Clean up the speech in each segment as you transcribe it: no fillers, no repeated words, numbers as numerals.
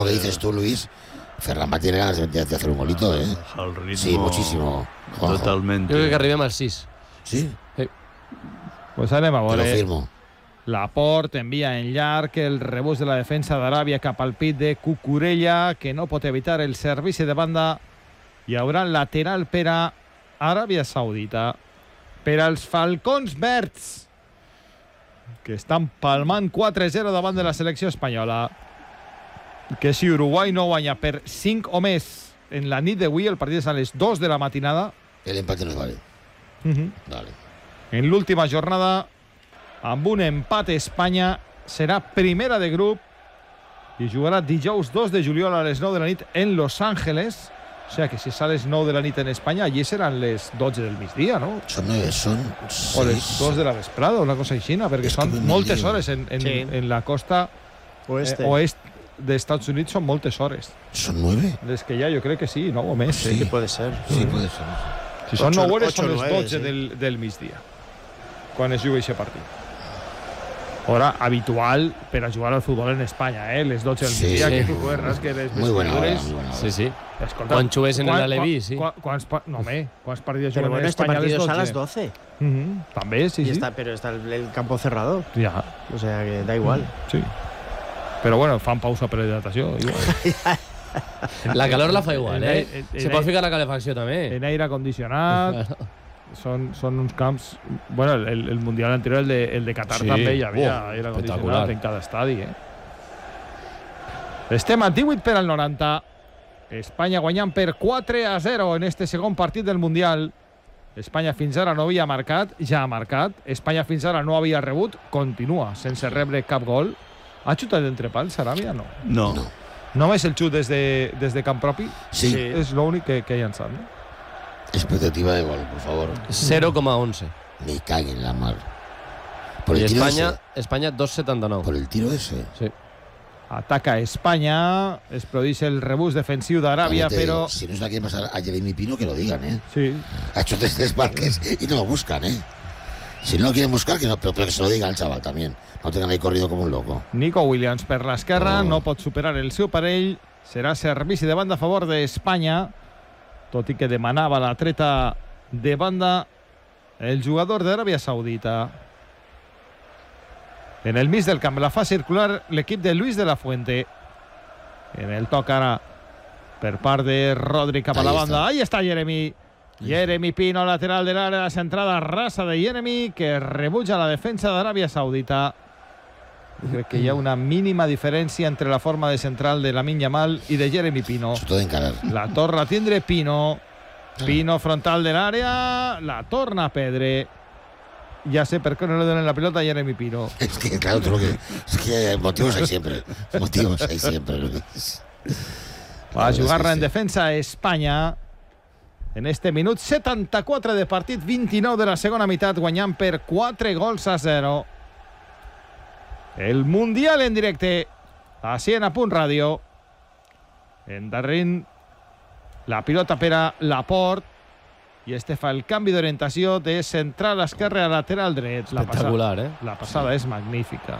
Lo que dices tú, Luis, Ferran va tiene ganas de hacer un golito, ¿eh? El ritmo, sí, muchísimo. Totalmente. Jo crec que arribem al 6. Sí. Pues anem a Te lo veure. firmo. Laporte envia en llarg el rebús de la defensa d'Aràbia cap al pit de Cucurella, que no pot evitar el servici de banda. Hi haurà lateral per a Aràbia Saudita. Per als Falcons Verds, que estan palmant 4-0 davant de la selecció espanyola. Que si Uruguai no guanya per 5 o més en la nit d'avui, el partit és a les 2 de la matinada. El empate nos vale. Vale. En l'última jornada, amb un empat, Espanya serà primera de grup i jugarà dijous 2 de juliol a les 9 de la nit en Los Ángeles. O sigui que si és a les 9 de la nit en Espanya, allí seran les 12 del migdia, no? Son 9, son O les 6. 2 de la vesprada, una cosa així, perquè És que són me moltes lío. hores en la costa oest d'Estats Units, són moltes hores. ¿Son 9? Les que hi ha, jo crec que sí, no? O més. Sí. Sí, puede ser. Sí, puede ser. Si són 9 hores, són les 8 o 9, 12 sí. del migdia, quan es juga aquest partit. Hora habitual per a jugar al futbol en Espanya, les 12 del Sí. migdia, Sí. que tu veuràs que les Muy buena hora. vestidures... Muy buena hora. Sí, sí. Escolta, Quan jugués en l'Aleví, sí. No, home, quants partits Pero juguen bueno, en este Espanya a les partido es 12? a las 12. També, sí, Y sí. está, pero está el campo cerrado. Ja, O sea que da igual. sí. Però bueno, fan pausa per hidratació. Igual. La calor la fa igual, eh? En- Se pot ficar la calefacció, també. En aire acondicionat. Són uns camps... Bueno, el Mundial anterior, el de Qatar, Sí. també hi havia Oh, aire acondicionat espectacular. en cada estadi. Estem a 18 per al 90. Espanya guanyant per 4-0 en este segon partit del Mundial. Espanya fins ara no havia marcat, ja ha marcat. Espanya fins ara no havia rebut, continua sense rebre cap gol. Ha xutat d'entre pals, Aràbia? No. No. No. Només el xut des de camp propi? Sí. És l'únic que ha llançat, no? Expectativa de gol, por favor. 0,11. Me cague en la mar. Por I el tiro Espanya, ese. Espanya 2,79. Por el tiro ese. Sí. Ataca Espanya, es produeix el rebús defensiu d'Aràbia, También te però... digo, si no se la quiere pasar a Jeremy Pino, que lo digan, ¿eh? Sí, Ha hecho 3 desmarques y no lo buscan, ¿eh? Si no lo quieren buscar, que no, pero que se lo diga al chaval también. No tengan ahí corrido como un loco. Nico Williams per l'esquerra, Oh. no pot superar el seu parell, serà servici de banda a favor d'Espanya, tot i que demanava la treta de banda el jugador d'Aràbia Saudita. En el mig del camp la fa circular l'equip de Luis de la Fuente. En el toc ara per part de Rodri cap a la Ahí banda. está. Ahí està Jeremy. Jeremy Pino, lateral de l'àrea, la centrada rasa de Jeremy, que rebutja la defensa d'Aràbia Saudita. Crec que hi ha una mínima diferència entre la forma de central de Lamine Yamal i de Jeremy Pino. Sobre todo encarar. La torna a tindre Pino. Pino frontal de l'àrea, la torna a perdre. Ja sé per què no le donen la pelota a Jeremy Pino. Es que, claro, es que motivos hay siempre. Motivos hay siempre, Luis. Va a jugar-la Sí, en sí. defensa a Espanya. En este minut 74 de partit, 29 de la segona meitat, guanyant per 4-0. El Mundial en directe a CN.radio. Endarrerint la pilota per a Laporte i este fa el canvi d'orientació de central esquerre a lateral dret. Espectacular, eh? La passada és magnífica.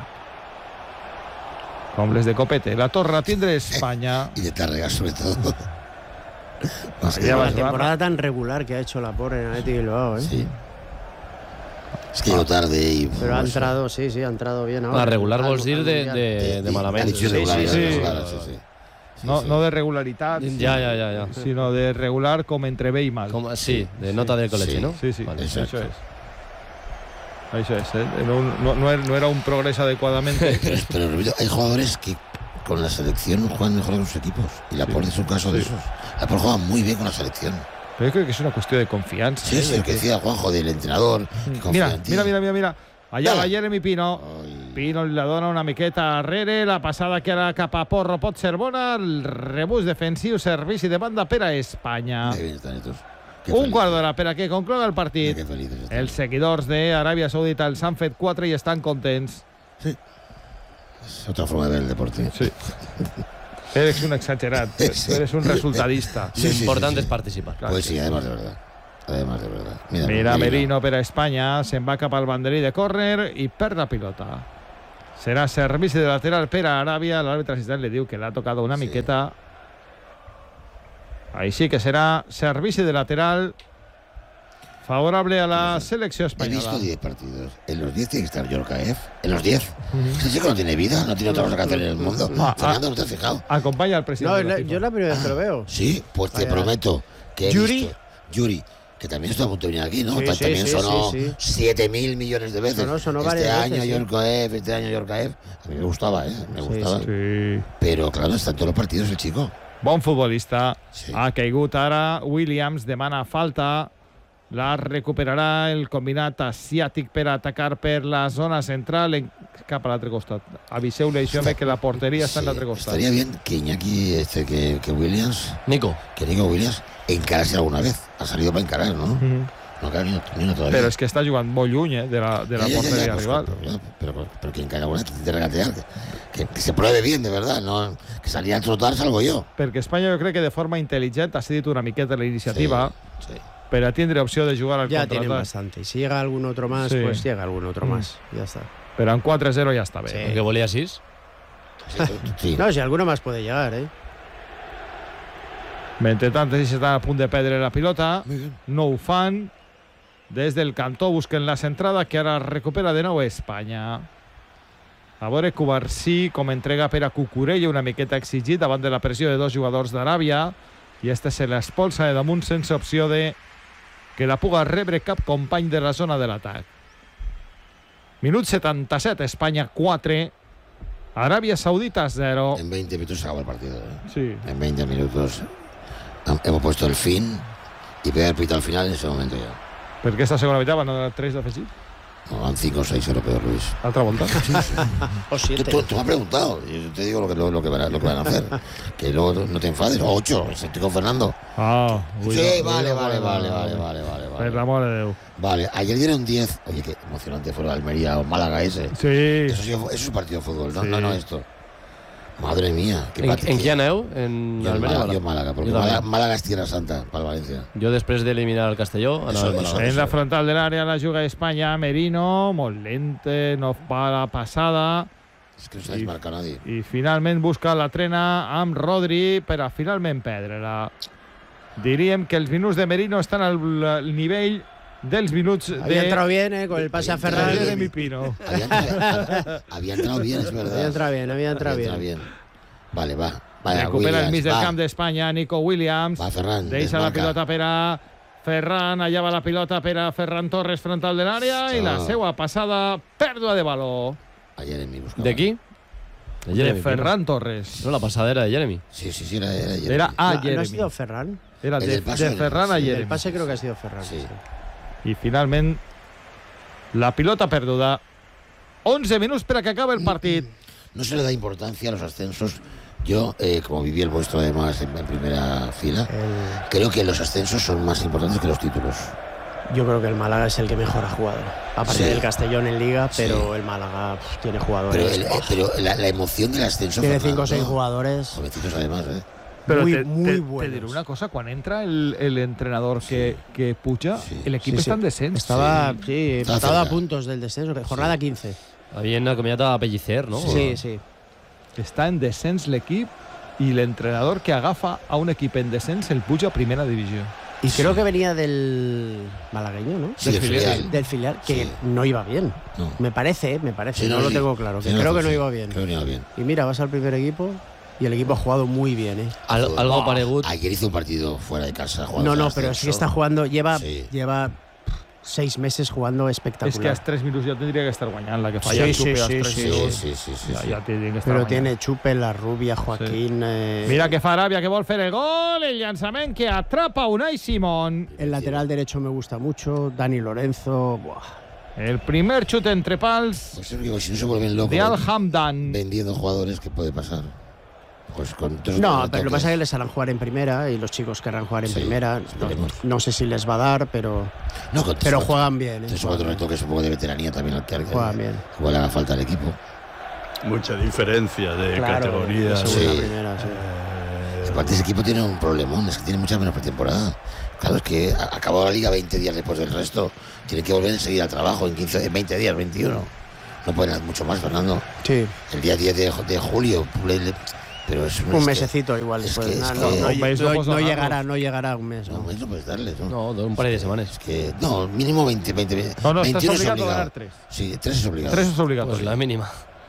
Com les de Copete. La torna a tindre Espanya. Y de Tárrega, sobre todo. Más que Ya va La a jugar. temporada tan regular que ha hecho Laporte en Athletic Bilbao, ¿eh? Sí. Es que llegó tarde y... Pero ha entrado, sí, ha entrado bien ahora. Ah, regular vols dir Mundial. de malament. Ha dicho Sí, regular, sí, sí. regular, sí, sí. No, no de regularitat, Ja. sinó de regular com entre bé i mal. Com, sí, de nota del col·legi, Sí. no? Sí, sí, Vale. Exacto. Això és. No era un progrés adecuadamente. Pero repito, hay jugadores que con la selección juegan mejor que los equipos. Y Laporte es un caso de esos. Laporte juega muy bien con la selección. Però jo crec que és una qüestió de confiança. Sí, es el que decía Juanjo, del entrenador. Que confía Mira, en ti. mira. Allà va Dale. Jeremy Pino. Ay. Pino li la dona una miqueta arrere, la passada que era cap a Porro pot ser bona, el rebús defensiu, servici de banda per a Espanya. Qué bien están estos. Qué Un felices. quart d'hora per a que concloga el partit. Qué felices están. Els seguidors d'Aràbia Saudita els han fet 4 i estan contents. Es otra forma de ver el deporte. Sí. Eres un exagerat, Sí. eres un resultadista. Sí, sí, L'important sí, sí. és participar. Pues sí, además de verdad. Además de verdad. Mira Merino per a Espanya, se'n va cap al banderí de córner i perd la pilota. Serà servici de lateral per a Aràbia. L'àrbitre assistent li diu que l'ha tocat una miqueta. Així que serà servici de lateral favorable a la selección He española. visto 10 partidos. En los 10 tiene que estar Yorkaev. En los 10. Ese chico no tiene vida, no tiene otra cosa que hacer en el mundo. Fernando, ¿no te has fijado? Acompaña al presidente. No, yo la primera vez que lo veo. Sí, pues te Vaya. prometo que he Yuri. visto. Yuri, que también está a punto de venir aquí, ¿no? Sí, sí, También sí, sonó sí, 7.000 millones de veces. Sonó este varias año veces, sí. Yorkaev, este año Yorkaev. A mí me gustaba, ¿eh? Me gustaba. Sí. Pero claro, está en todos los partidos el chico. Bon futbolista. Sí. Ha caigut ara. Williams demana falta. La recuperarà el combinat asiàtic per atacar per la zona central cap a l'altre costat. Aviseu-li això que la porteria està en l'altre costat. Estaría bien que Iñaki, que Williams, Nico. que Nico Williams, encarase alguna vez. Ha salido para encarar, ¿no? No, claro, ni una todavía. Però és que està jugant molt lluny de la porteria pues, rival. pero que encara alguna vez te regatear. Que se pruebe bien, de verdad. No, que salir a trotar salgo yo. Perquè Espanya jo crec que de forma intel·ligent ha cedit una miqueta la iniciativa Sí. per a tindre opció de jugar al Ya tienen contraatac. bastante. Y si llega algún otro más, Sí. pues llega algún otro más. Ya está. Però en 4-0 ja està bé. Sí. Que volía 6. Sí. No, si alguno más puede llegar, ¿eh? Mentre tant, ells estan a punt de perdre la pilota. Muy bien. No ho fan. Des del cantó busquen la centrada, que ara recupera de nou Espanya. A veure Cubarsí com entrega per a Cucurella, una miqueta exigit davant de la pressió de dos jugadors d'Aràbia, i este se l'expulsa de damunt sense opció de que la puga rebre cap company de la zona de l'atac. Minut 77, Espanya 4, Aràbia Saudita 0. En 20 minutos se acaba el partido. ¿eh? Sí. En 20 minutos hemos puesto el fin y pegar el pito al final en ese momento ya. Per què esta segona meitat van anar 3 d'afegit? No, van 5 o 6 europeos, Luis. Altra volta? O 7. Tú me has preguntado, yo te digo lo que van a hacer. Que luego no te enfades. 8, estoy con Fernando. Ah, Sí, vale. Per l'amor de Déu. Vale, ayer dieron 10. Oye, qué emocionante fue el Almería o Málaga ese. Sí. Eso es un partido de fútbol, ¿no? Sí. No esto. Madre mía. En qué aneu? En Yo Almería. Málaga, Málaga, porque Jo també. Málaga es Tierra Santa para Valencia. Jo després d'eliminar el Castelló anava al Málaga. En la frontal de l'àrea la juga Espanya. Merino, molt lente, no fa la passada. Es que no sabes marcar a nadie. I finalment busca la trena amb Rodri per a finalment perdre-la. Diríem que els minuts de Merino estan al nivell dels minuts Había entrado de bien, ¿eh? Con el pase a Había Ferran. entrado Jeremy Pino. Había entrado bien, es verdad. Había entrado bien, había entrado Había bien. Vale, va. Vaya, Recupera el mig del va. camp d'Espanya, Nico Williams. Va, Ferran. Deixa la desmarca. pilota per a Ferran, allà va la pilota per a Ferran Torres frontal de l'àrea i la seua passada, pèrdua de baló A Jeremy buscaba. ¿De qui? De de Jeremy. Ferran Torres. No, la pasada era de Jeremy. Sí, era Jeremy. Era a ¿No ha Jeremy. sido Ferran? Era El de del pase, Ferran a sí, El Jeremy. pase creo que ha sido Ferran. Sí. I finalment la pilota perduda. 11 minuts per a que acabe el partit. No se le da importancia a los ascensos. Yo, como viví el vuestro además en primera fila, creo que los ascensos son más importantes que los títulos. Yo creo que el Málaga es el que mejor ha jugado. Aparte Sí. del Castellón en Liga, Sí. pero el Málaga tiene jugadores. Pero la emoción del ascenso. Tiene Fernando, 5 o 6 jugadores. Jovencitos además, ¿eh? Però Muy, te muy te buenos. diré una cosa, quan entra el entrenador que puja, Sí. l'equip Sí, està en sí. descens. Estaba, Sí. sí, Estaba estaba a cerca. puntos del descenso. Jornada 15. Havien acomiadat a Pellicer, no? Sí, sí. Està en descens l'equip i l'entrenador que agafa a un equip en descens el puja a primera divisió. Y creo que venía del malagueño, ¿no? Sí, del filial. Del filial, que Sí. no iba bien. No. Me parece, Sí, no lo sí. tengo claro. Que Sí, creo que no sí. iba bien. Creo que no iba bien. Y mira, vas al primer equipo y el equipo ha jugado muy bien, ¿eh? Algo paregut. Ayer hizo un partido fuera de casa. jugando No, al pero sí ascenso. que está jugando, lleva Sí. 6 meses jugando És que espectacular. als 3 minuts ja tindria que estar guanyant la que falla Sí, el Chupe sí, als sí, 3 sí. minuts. Sí. Ja tindria que estar Pero guanyant. tiene Chupe, La Rubia, Joaquín. Mira que fa Aràbia, que vol fer el gol, el llançament que atrapa Unai Simón. El lateral derecho me gusta mucho. Dani Lorenzo. Buah. El primer xut entre pals Pues digo, si no se vuelven locos de Al Hamdan. vendiendo jugadores, ¿qué puede pasar? Pues con todos No, los pero lo que toques. pasa es que les harán jugar en primera y los chicos querrán jugar en Sí, primera. esperemos. No sé si les va a dar, pero No, con pero tres- juegan bien. tres o Juegan cuatro bien. retoques, un poco de veteranía también al que Juegan bien. igual haga falta al equipo. Mucha diferencia de Claro, categoría. de segunda, Sí. primera, sí. Aparte, ese equipo tiene un problemón, es que tiene mucha menos pretemporada. Claro, es que ha acabado la liga 20 días después del resto. Tiene que volver enseguida al trabajo en 20 días, 21. No pueden dar mucho más, Fernando. Sí, El día 10 de julio, pero es un mesecito igual. es Pues, que- es no, que- no, un mes no puedes donarlos. no llegará un mes. No, No. no puedes darles, ¿no? No, un par de semanas. Es que, no, mínimo 20. No, estás 21 es obligado a obligado. donar 3. Sí, 3 es obligado. 3 es obligatorio. Pues la mínima.